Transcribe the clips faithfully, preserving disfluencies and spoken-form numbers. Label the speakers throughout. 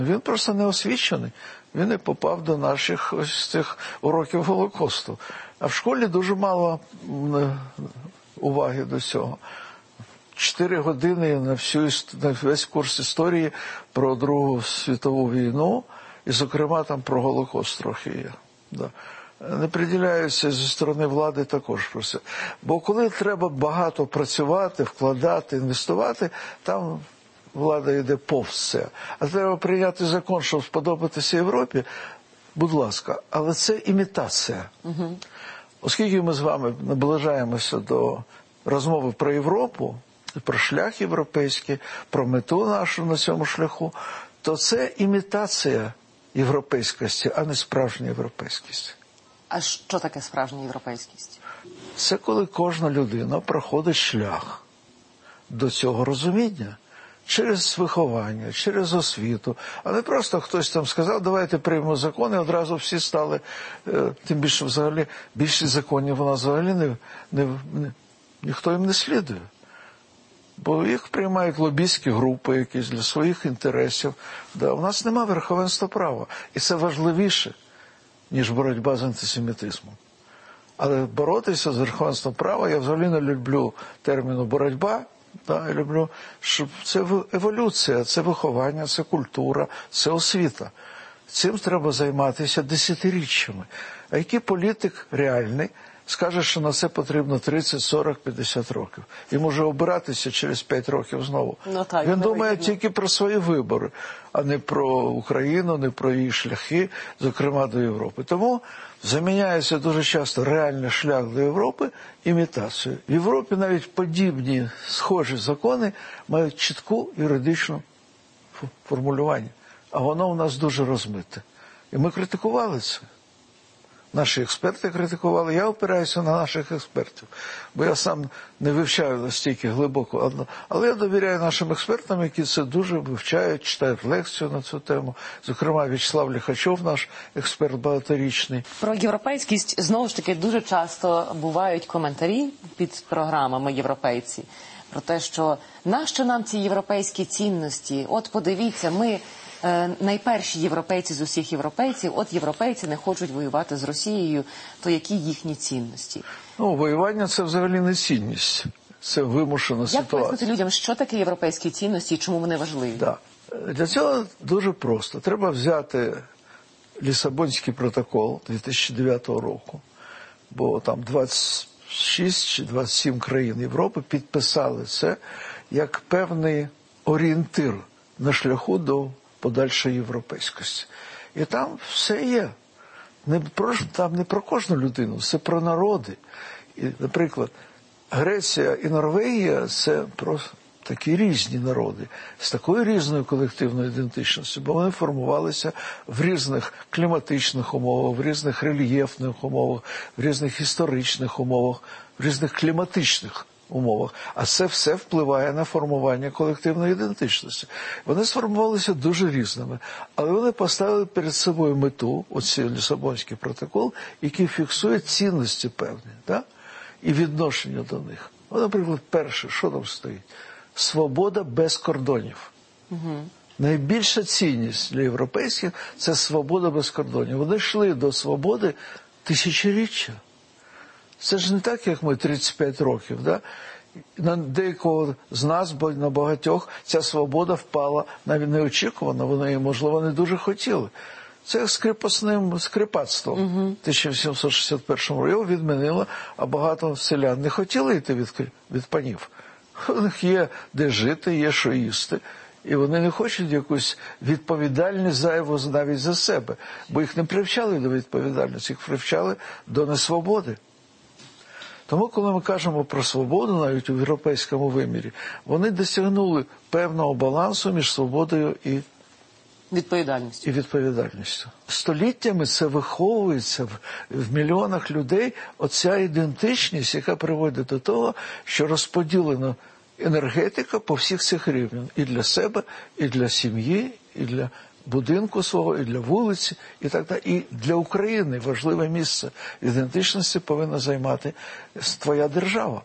Speaker 1: Він просто не освічений. Він не попав до наших ось цих уроків Голокосту. А в школі дуже мало уваги до цього. Чотири години на, всю, на весь курс історії про Другу світову війну, і, зокрема, там про Голокост трохи є. Да. Не приділяються зі сторони влади також про це. Бо коли треба багато працювати, вкладати, інвестувати, там влада йде повз це. А треба прийняти закон, щоб сподобатися Європі, будь ласка. Але це імітація. Угу. Оскільки ми з вами наближаємося до розмови про Європу, про шлях європейський, про мету нашу на цьому шляху, то це імітація європейськості, а не справжня європейськість.
Speaker 2: А що таке справжня європейськість?
Speaker 1: Це коли кожна людина проходить шлях до цього розуміння. Через виховання, через освіту. А не просто хтось там сказав, давайте приймемо закон, і одразу всі стали, тим більше взагалі, більшість законів у нас взагалі не, не, не, ніхто їм не слідує. Бо їх приймають лобістські групи якісь для своїх інтересів. Да, у нас немає верховенства права. І це важливіше, ніж боротьба з антисемітизмом. Але боротися з верховенством права, я взагалі не люблю терміну боротьба, да, я люблю, щоб це еволюція, це виховання, це культура, це освіта. Цим треба займатися десятиріччями. А який політик реальний скаже, що на це потрібно тридцять, сорок, п'ятдесят років. І може обиратися через п'ять років знову.
Speaker 2: Ну, так,
Speaker 1: він думає тільки про свої вибори, а не про Україну, не про її шляхи, зокрема до Європи. Тому заміняється дуже часто реальний шлях до Європи імітацією. В Європі навіть подібні, схожі закони мають чітку юридичну формулювання. А воно у нас дуже розмите. І ми критикували це. Наші експерти критикували. Я опираюся на наших експертів, бо я сам не вивчаю настільки глибоко. Але я довіряю нашим експертам, які це дуже вивчають, читають лекцію на цю тему. Зокрема, В'ячеслав Ліхачов, наш експерт багаторічний.
Speaker 2: Про європейськість, знову ж таки, дуже часто бувають коментарі під програмами «Європейці» про те, що нащо нам ці європейські цінності? От подивіться, ми... найперші європейці з усіх європейців, от європейці не хочуть воювати з Росією, то які їхні цінності?
Speaker 1: Ну, воювання – це взагалі не цінність, це вимушена ситуація.
Speaker 2: Як пояснити людям, що таке європейські цінності і чому вони важливі?
Speaker 1: Да. Для цього дуже просто. Треба взяти Лісабонський протокол дві тисячі дев'ятого року, бо там двадцять шість чи двадцять сім країн Європи підписали це як певний орієнтир на шляху до подальшої європейськості. І там все є. Не про, там не про кожну людину, все про народи. І, наприклад, Греція і Норвегія – це просто такі різні народи, з такою різною колективною ідентичністю, бо вони формувалися в різних кліматичних умовах, в різних рельєфних умовах, в різних історичних умовах, в різних кліматичних умовах. А це все впливає на формування колективної ідентичності. Вони сформувалися дуже різними, але вони поставили перед собою мету, оцей Лісабонський протокол, який фіксує цінності певні, да? І відношення до них. От, наприклад, перше, що там стоїть? Свобода без кордонів. Угу. Найбільша цінність для європейських – це свобода без кордонів. Вони йшли до свободи тисячоріччя. Це ж не так, як ми тридцять п'ять років. Да? На деякого з нас, бо на багатьох, ця свобода впала навіть неочікувано, вони її, можливо, не дуже хотіли. Це як з кріпосним скрипацтвом. Uh-huh. тисяча вісімсот шістдесят першому році його відмінило, а багато селян не хотіли йти від, від панів. У них є де жити, є що їсти. І вони не хочуть якусь відповідальність зайву навіть за себе. Бо їх не привчали до відповідальності, їх привчали до несвободи. Тому, коли ми кажемо про свободу, навіть у європейському вимірі, вони досягнули певного балансу між свободою і
Speaker 2: відповідальністю.
Speaker 1: І відповідальністю. Століттями це виховується в, в мільйонах людей, оця ідентичність, яка приводить до того, що розподілена енергетика по всіх цих рівнях. І для себе, і для сім'ї, і для будинку свого, і для вулиці, і так далі. І для України важливе місце ідентичності повинна займати твоя держава.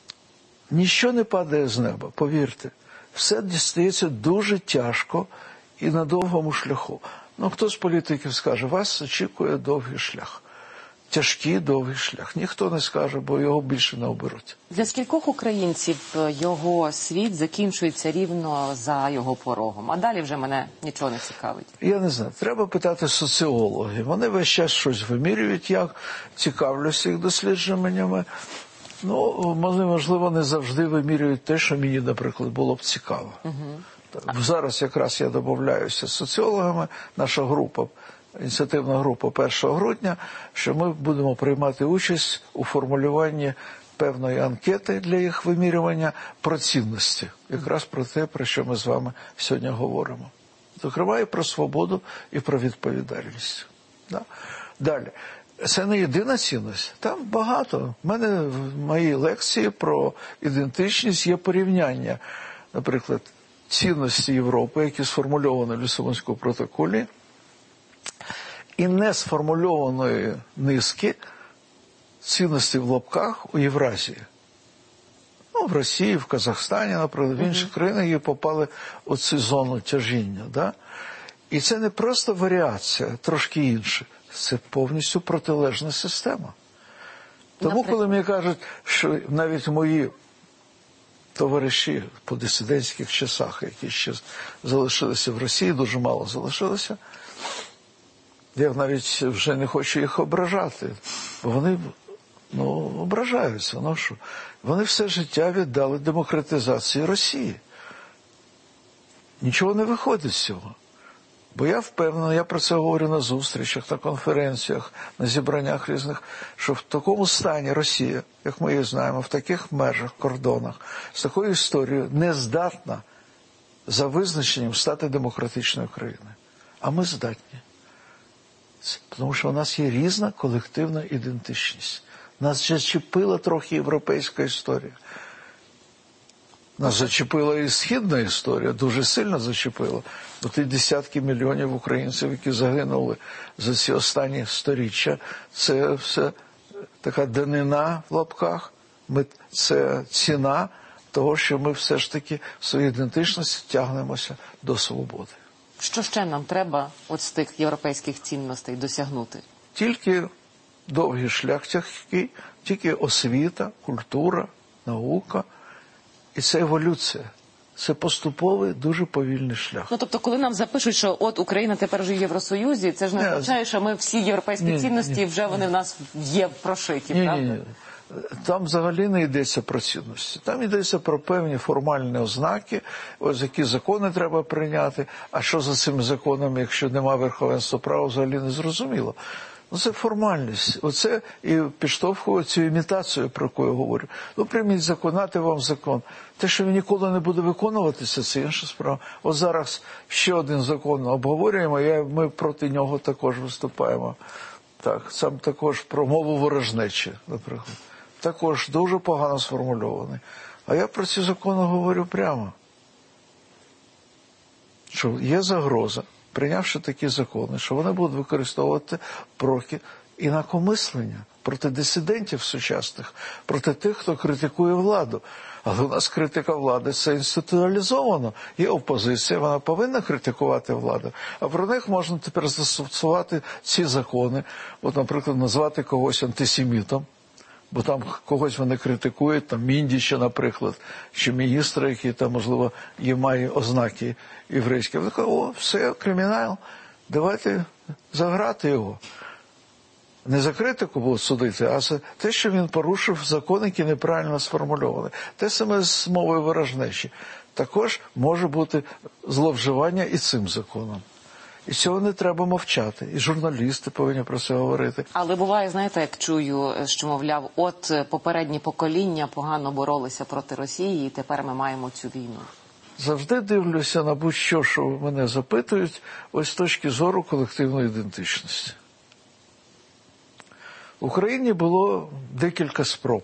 Speaker 1: Ніщо не падає з неба, повірте. Все дістається дуже тяжко і на довгому шляху. Ну, хто з політиків скаже, вас очікує довгий шлях. Тяжкий довгий шлях. Ніхто не скаже, бо його більше не оберуть.
Speaker 2: Для скількох українців його світ закінчується рівно за його порогом? А далі вже мене нічого не цікавить.
Speaker 1: Я не знаю. Треба питати соціологів. Вони весь час щось вимірюють, як цікавлюся їх дослідженнями. Ну, вони, можливо, не завжди вимірюють те, що мені, наприклад, було б цікаво. Угу. Зараз якраз я домовляюся з соціологами, наша група, ініціативна група першого грудня, що ми будемо приймати участь у формулюванні певної анкети для їх вимірювання про цінності. Якраз про те, про що ми з вами сьогодні говоримо. Зокрема, і про свободу, і про відповідальність. Да? Далі. Це не єдина цінність. Там багато. У мене в моїй лекції про ідентичність є порівняння, наприклад, цінності Європи, які сформульовані в Лісабонському протоколі, і не сформульованої низки цінностей в лапках у Євразії. Ну, в Росії, в Казахстані, наприклад, в інших країнах її попали у цю зону тяжіння. Да? І це не просто варіація, трошки інше. Це повністю протилежна система. Тому, наприклад, коли мені кажуть, що навіть мої товариші по дисидентських часах, які ще залишилися в Росії, дуже мало залишилося, я навіть вже не хочу їх ображати, бо вони, ну, ображаються. Ну, що? Вони все життя віддали демократизації Росії. Нічого не виходить з цього. Бо я впевнений, я про це говорю на зустрічах, на конференціях, на зібраннях різних, що в такому стані Росія, як ми її знаємо, в таких межах, кордонах, з такою історією не здатна за визначенням стати демократичною країною. А ми здатні. Тому що у нас є різна колективна ідентичність. Нас зачепила трохи європейська історія. Нас зачепила і східна історія, дуже сильно зачепила. Бо ті десятки мільйонів українців, які загинули за ці останні сторіччя, це все така данина в лапках, ми, це ціна того, що ми все ж таки в своїй ідентичності тягнемося до свободи.
Speaker 2: Що ще нам треба от з тих європейських цінностей досягнути?
Speaker 1: Тільки довгий шлях тяжкий, тільки освіта, культура, наука. І це еволюція. Це поступовий, дуже повільний шлях.
Speaker 2: Ну, тобто, коли нам запишуть, що от Україна тепер вже в Євросоюзі, це ж не означає, що ми всі європейські ні, цінності, ні. вже вони в нас є прошиті, ні, правда? Ні, ні.
Speaker 1: Там взагалі не йдеться про цінності. Там йдеться про певні формальні ознаки, ось які закони треба прийняти, а що за цими законами, якщо немає верховенства права, взагалі не зрозуміло. Ну, це формальність. Оце і підштовхує цю імітацію, про яку я говорю. Ну, прийміть закон, нате вам закон. Те, що він ніколи не буде виконуватися, це інша справа. От зараз ще один закон обговорюємо, і ми проти нього також виступаємо. Так, сам також про мову ворожнечі, наприклад. Також дуже погано сформульований. А я про ці закони говорю прямо. Що є загроза, прийнявши такі закони, що вони будуть використовувати проти інакомислення, проти дисидентів сучасних, проти тих, хто критикує владу. Але у нас критика влади – це інституалізовано. Є опозиція, вона повинна критикувати владу. А про них можна тепер застосувати ці закони. От, наприклад, назвати когось антисемітом, бо там когось вони критикують, там Міндіча, наприклад, чи міністра, який там, можливо, є має ознаки єврейські. Вони кажуть, о, все, кримінал, давайте заграти його. Не за критику будуть судити, а за те, що він порушив закон, який неправильно сформульований. Те саме з мовою ворожнечі. Також може бути зловживання і цим законом. І цього не треба мовчати. І журналісти повинні про це говорити.
Speaker 2: Але буває, знаєте, як чую, що, мовляв, от попередні покоління погано боролися проти Росії, і тепер ми маємо цю війну.
Speaker 1: Завжди дивлюся на будь-що, що мене запитують, ось з точки зору колективної ідентичності. В Україні було декілька спроб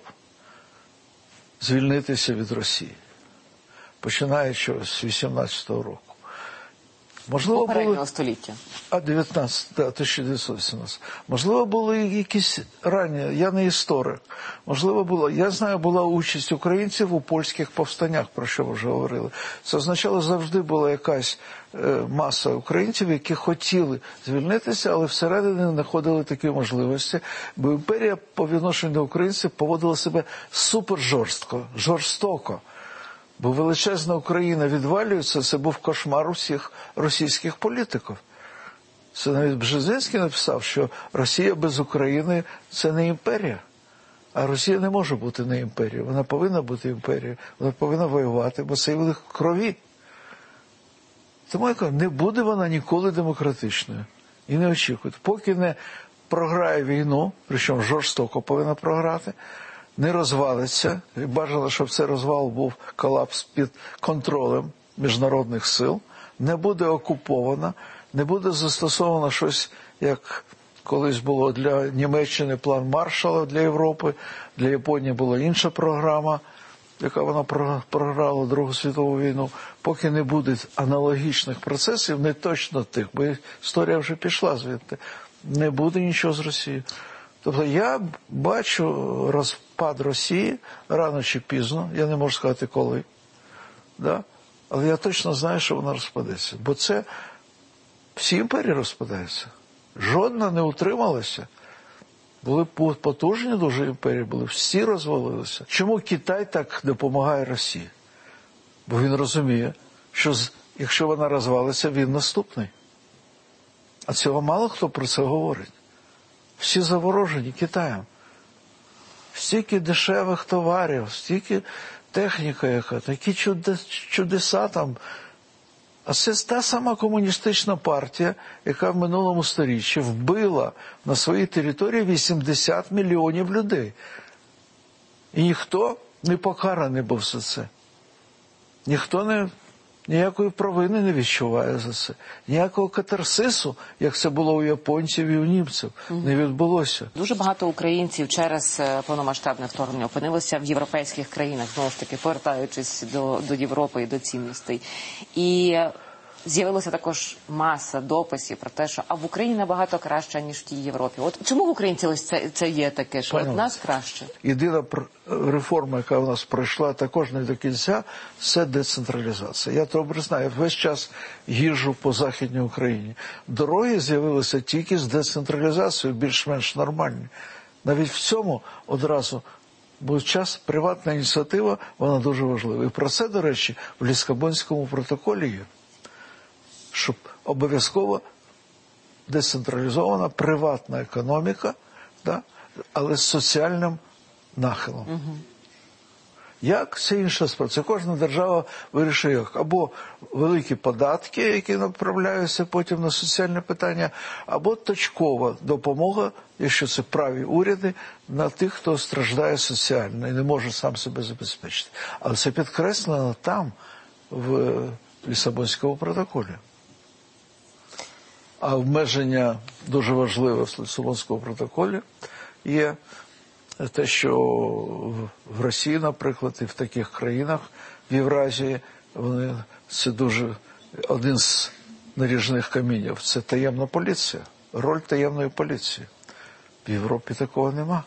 Speaker 1: звільнитися від Росії, починаючи з вісімнадцятого року. Можливо,
Speaker 2: попереднього
Speaker 1: були...
Speaker 2: століття.
Speaker 1: А, дев'ятнадцятого, да, тисяча дев'ятсот вісімнадцятого. Можливо, були якісь ранні, я не історик. Можливо, було, я знаю, була участь українців у польських повстаннях, про що ви вже говорили. Це означало, завжди була якась е, маса українців, які хотіли звільнитися, але всередині не знаходили такі можливості, бо імперія по відношенню до українців поводила себе супер жорстко, жорстоко. Бо величезна Україна відвалюється, це був кошмар усіх російських політиків. Це навіть Бжезинський написав, що Росія без України – це не імперія. А Росія не може бути не імперією. Вона повинна бути імперією. Вона повинна воювати, бо це в їх крові. Тому я кажу, не буде вона ніколи демократичною. І не очікуйте. Поки не програє війну, причому жорстоко повинна програти, не розвалиться, і бажано, щоб цей розвал був колапс під контролем міжнародних сил, не буде окупована, не буде застосовано щось, як колись було для Німеччини план Маршалла для Європи, для Японії була інша програма, яка вона програла Другу світову війну. Поки не буде аналогічних процесів, не точно тих, бо історія вже пішла звідти, не буде нічого з Росією. Тобто я бачу розпад Росії рано чи пізно, я не можу сказати коли, да? Але я точно знаю, що вона розпадеться. Бо це всі імперії розпадаються. Жодна не утрималася. Були потужні дуже імперії, були, всі розвалилися. Чому Китай так допомагає Росії? Бо він розуміє, що якщо вона розвалиться, він наступний. А цього мало хто про це говорить. Всі заворожені Китаєм. Стільки дешевих товарів, стільки техніка яка, такі чудеса там. А це та сама комуністична партія, яка в минулому сторіччі вбила на своїй території вісімдесят мільйонів людей. І ніхто не покараний був за це. Ніхто не... Ніякої провини не відчуває за це. Ніякого катарсису, як це було у японців і у німців, не відбулося.
Speaker 2: Дуже багато українців через повномасштабне вторгнення опинилися в європейських країнах, знову ж таки, повертаючись до, до Європи і до цінностей. І з'явилася також маса дописів про те, що а в Україні набагато краще, ніж в тій Європі. От чому в українців ось це, це є таке, що в нас краще?
Speaker 1: Єдина реформа, яка у нас пройшла також не до кінця, це децентралізація. Я добре знаю, весь час їжджу по Західній Україні. Дороги з'явилися тільки з децентралізацією, більш-менш нормальні. Навіть в цьому одразу, бо час приватна ініціатива, вона дуже важлива. І про це, до речі, в Ліссабонському протоколі є. Щоб обов'язково децентралізована приватна економіка, да, але з соціальним нахилом. Угу. Як? Це інша справа. Це кожна держава вирішує як. Або великі податки, які направляються потім на соціальне питання, або точкова допомога, якщо це праві уряди, на тих, хто страждає соціально і не може сам себе забезпечити. Але це підкреслено там, в Ліссабонському протоколі. А обмеження дуже важливе в Ліссабонському протоколі є те, що в Росії, наприклад, і в таких країнах в Євразії, вони, це дуже один з наріжних камінів. Це таємна поліція, роль таємної поліції. В Європі такого нема.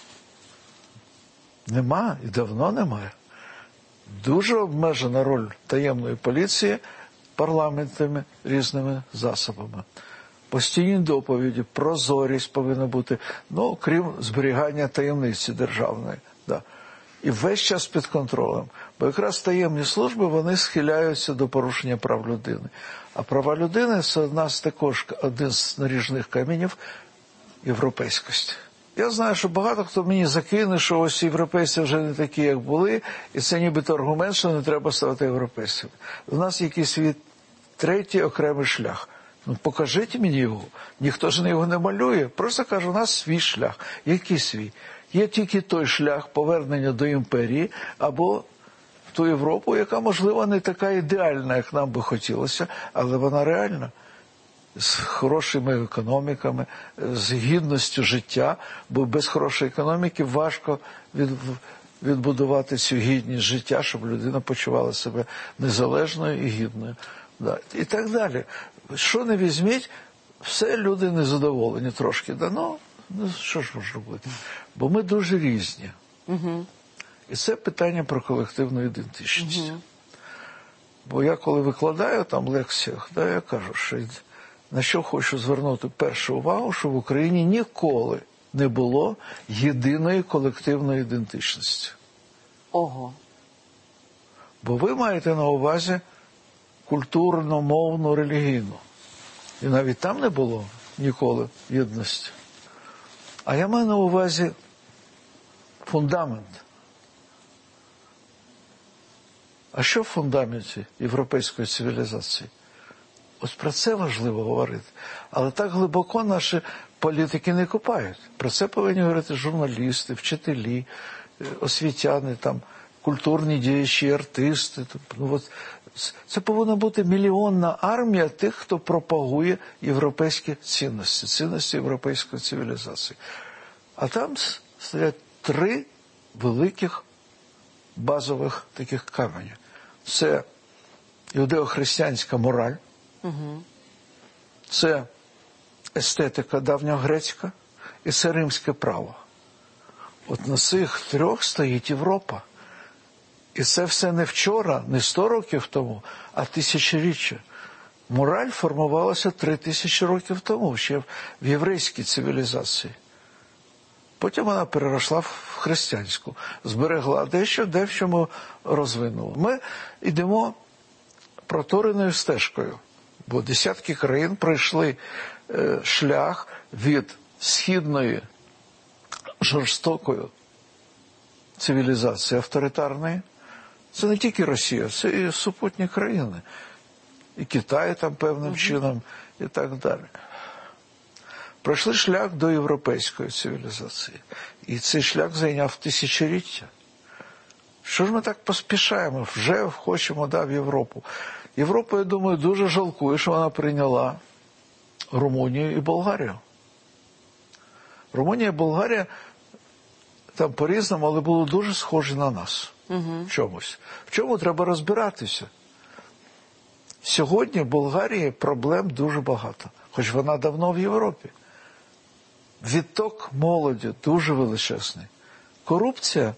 Speaker 1: Нема і давно немає. Дуже обмежена роль таємної поліції парламентами, різними засобами. Постійні доповіді, прозорість повинна бути, ну, крім зберігання таємниці державної. Да. І весь час під контролем. Бо якраз таємні служби, вони схиляються до порушення прав людини. А права людини – це одна з також, один з наріжних камінів європейськості. Я знаю, що багато хто мені закине, що ось європейці вже не такі, як були, і це нібито аргумент, що не треба ставати європейцями. У нас якийсь свій третій окремий шлях. Ну, покажіть мені його. Ніхто ж його не малює. Просто каже, у нас свій шлях. Який свій? Є тільки той шлях повернення до імперії або в ту Європу, яка, можливо, не така ідеальна, як нам би хотілося, але вона реальна. З хорошими економіками, з гідністю життя, бо без хорошої економіки важко від, відбудувати цю гідність життя, щоб людина почувала себе незалежною і гідною. Да, і так далі. Що не візьміть, все люди незадоволені трошки. Да, ну, ну, що ж може робити? Бо ми дуже різні.
Speaker 2: Угу.
Speaker 1: І це питання про колективну ідентичність.
Speaker 2: Угу.
Speaker 1: Бо я коли викладаю там в лекціях, да, я кажу, що на що хочу звернути першу увагу, що в Україні ніколи не було єдиної колективної ідентичності.
Speaker 2: Ого.
Speaker 1: Бо ви маєте на увазі культурно, мовну, релігійну. І навіть там не було ніколи єдності. А я маю на увазі фундамент. А що в фундаменті європейської цивілізації? Ось про це важливо говорити. Але так глибоко наші політики не копають. Про це повинні говорити журналісти, вчителі, освітяни, там, культурні діячі, артисти. Ну, от, це повинна бути мільйонна армія тих, хто пропагує європейські цінності, цінності європейської цивілізації. А там стоять три великих базових таких каменя. Це іудео-християнська мораль, угу. Це естетика давньогрецька і це римське право. От на цих трьох стоїть Європа. І це все не вчора, не сто років тому, а тисячоріччя. Мораль формувалася три тисячі років тому, ще в єврейській цивілізації. Потім вона переросла в християнську, зберегла дещо, дещо ми розвинули. Ми йдемо протореною стежкою, бо десятки країн пройшли е, шлях від східної жорстокої цивілізації авторитарної. Це не тільки Росія, це і супутні країни. І Китай там певним чином, і так далі. Пройшли шлях до європейської цивілізації. І цей шлях зайняв тисячоліття. Що ж ми так поспішаємо? Вже хочемо, да, в Європу. Європа, я думаю, дуже жалкує, що вона прийняла Румунію і Болгарію. Румунія і Болгарія там по-різному, але були дуже схожі на нас. Угу. В чомусь. В чому треба розбиратися? Сьогодні в Болгарії проблем дуже багато, хоч вона давно в Європі. Відток молоді дуже величезний. Корупція,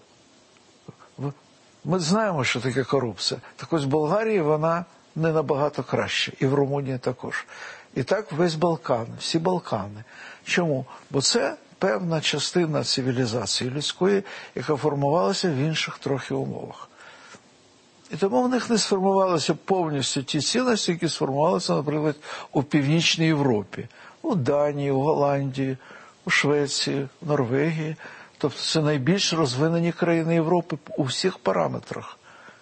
Speaker 1: ми знаємо, що таке корупція. Так ось в Болгарії вона не набагато краще, і в Румунії також. І так весь Балкан, всі Балкани. Чому? Бо це певна частина цивілізації людської, яка формувалася в інших трохи умовах. І тому в них не сформувалися повністю ті цінності, які сформувалися, наприклад, у Північній Європі, у Данії, у Голландії, у Швеції, у Норвегії. Тобто це найбільш розвинені країни Європи у всіх параметрах.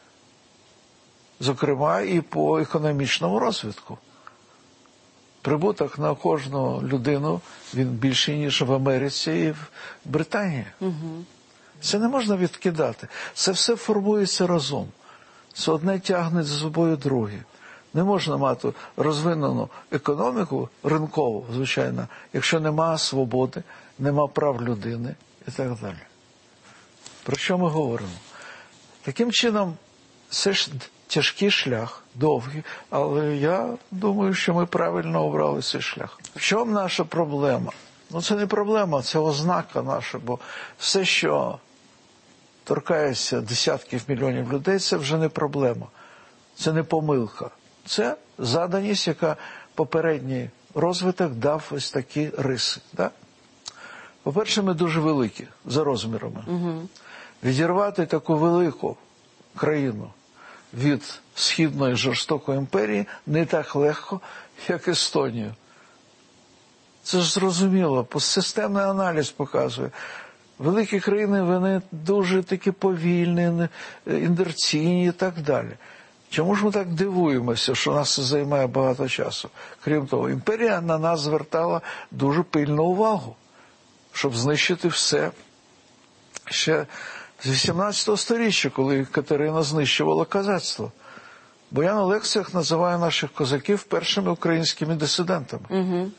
Speaker 1: Зокрема, і по економічному розвитку. Прибуток на кожну людину, він більший, ніж в Америці і в Британії. Угу. Це не можна відкидати. Це все формується разом. Це одне тягне за собою друге. Не можна мати розвинену економіку, ринкову, звичайно, якщо нема свободи, нема прав людини і так далі. Про що ми говоримо? Таким чином, це ж тяжкий шлях, довгий, але я думаю, що ми правильно обрали цей шлях. В чому наша проблема? Ну, це не проблема, це ознака наша, бо все, що торкається десятків мільйонів людей, це вже не проблема, це не помилка. Це заданість, яка попередній розвиток дав ось такі риси. Да? По-перше, ми дуже великі за розмірами. Угу. Відірвати таку велику країну від східної жорстокої імперії не так легко, як Естонію. Це ж зрозуміло, системний аналіз показує. Великі країни, вони дуже такі повільні, інерційні і так далі. Чому ж ми так дивуємося, що нас це займає багато часу? Крім того, імперія на нас звертала дуже пильну увагу, щоб знищити все. Ще з вісімнадцятого сторіччя, коли Катерина знищувала козацтво. Бо я на лекціях називаю наших козаків першими українськими дисидентами. Угу.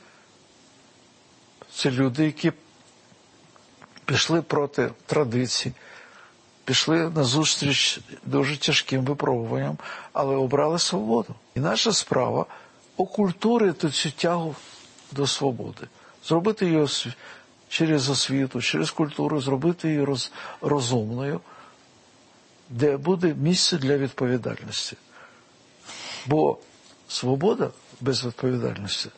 Speaker 1: Це люди, які пішли проти традицій, пішли на зустріч дуже тяжким випробуванням, але обрали свободу. І наша справа окультурити цю тягу до свободи, зробити її через освіту, через культуру, зробити її роз, розумною, де буде місце для відповідальності. Бо свобода без відповідальності